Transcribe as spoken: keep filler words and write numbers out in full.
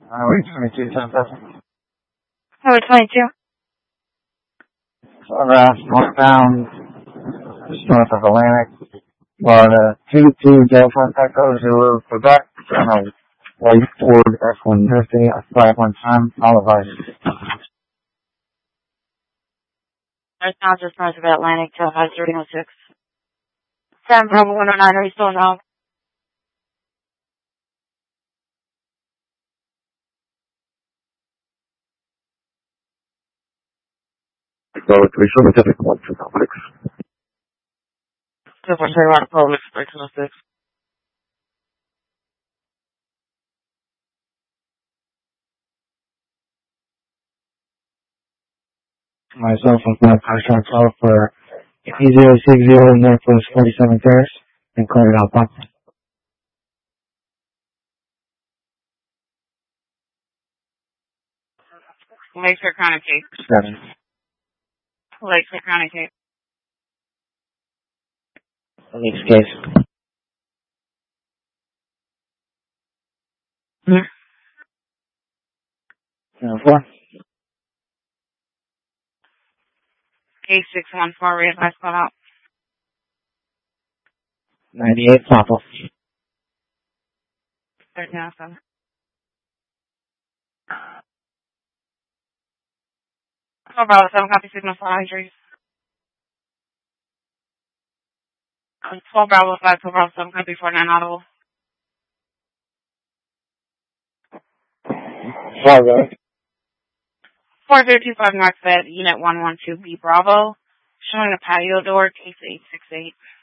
Highway twenty-two, ten thousand. Highway twenty-two. Photograph northbound, just north of Atlantic, Florida, two two Delta Echo Zulu, Quebec, on a white Ford F one fifty, a five one time, all devices. Northbound just north of Atlantic to five three oh six. Sam Bravo one oh nine, are you still around? So, three seven seven one two six. Two four three one, Public, three two oh six. My cell phone's my contract call for E zero six zero Northwest forty-seven Terrace, and call it out back. Lakeshore County Cape. Seven. Lakeshore County Cape. Next case. Hmm. Seven four. A six one four, readvice call out. Ninety-eight Papa. thirteen oh seven. twelve Bravo seven, copy signal for injuries. twelve Bravo five, twelve Bravo seven, copy forty-nine audible. Fargo. four zero two five North Bed, Unit one one two B Bravo. Showing a patio door, case eight six eight.